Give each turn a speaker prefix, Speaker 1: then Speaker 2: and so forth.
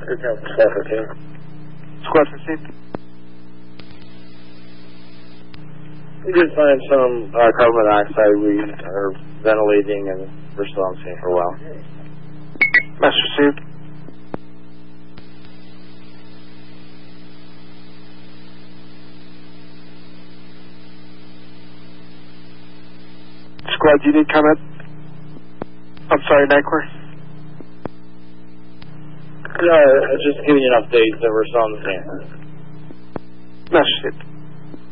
Speaker 1: Squad 15.
Speaker 2: We did find some carbon monoxide. We are ventilating and we're still on scene for a while.
Speaker 1: Message received. Squad, do you need comment? I'm sorry, Nyquist.
Speaker 2: No, just giving you an update that we're still on the scene.
Speaker 1: Message received.